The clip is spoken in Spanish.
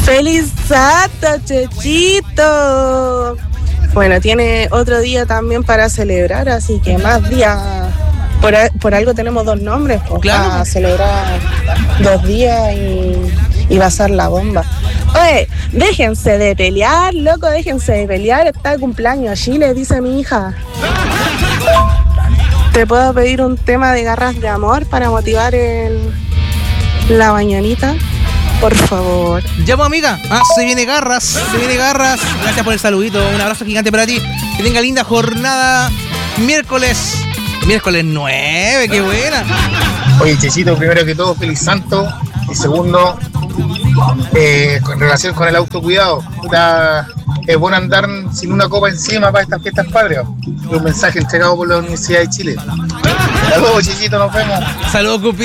¡Feliz santo, Chechito! Bueno, tiene otro día también para celebrar, así que más días. Por algo tenemos 2 nombres, pues, claro, para celebrar 2 días y va a ser la bomba. Oye, déjense de pelear, loco, déjense de pelear. Está de cumpleaños Chile, dice mi hija. ¿Te puedo pedir un tema de garras de amor para motivar la mañanita? Por favor. Llamo, amiga. Se viene garras. Gracias por el saludito. Un abrazo gigante para ti. Que tenga linda jornada. Miércoles 9, qué buena. Oye, Chechito, primero que todo, feliz santo. Y segundo, con relación con el autocuidado. Es bueno andar sin una copa encima para estas fiestas patrias. Un mensaje entregado por la Universidad de Chile. Saludos, Chechito, nos vemos. Saludos, Cupi.